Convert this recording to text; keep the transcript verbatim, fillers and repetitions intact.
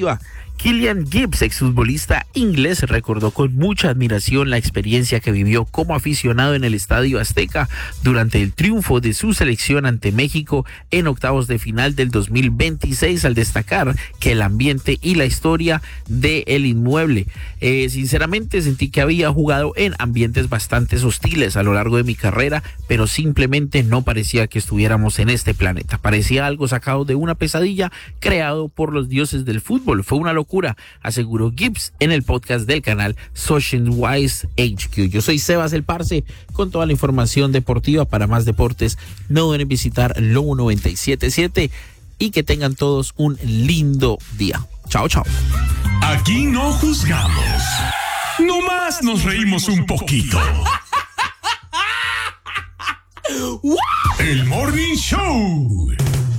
deportiva. Kylian Gibbs, exfutbolista inglés, recordó con mucha admiración la experiencia que vivió como aficionado en el Estadio Azteca durante el triunfo de su selección ante México en octavos de final del dos mil veintiséis, al destacar que el ambiente y la historia del inmueble. Eh, sinceramente sentí que había jugado en ambientes bastante hostiles a lo largo de mi carrera, pero simplemente no parecía que estuviéramos en este planeta. Parecía algo sacado de una pesadilla creado por los dioses del fútbol. Fue una locura, aseguró Gibbs en el podcast del canal Social Wise H Q. Yo soy Sebas el Parce con toda la información deportiva. Para más deportes no deben visitar Lobo noventa y siete punto siete y que tengan todos un lindo día. Chao, chao. Aquí no juzgamos, nomás nos reímos un poquito. El Morning Show.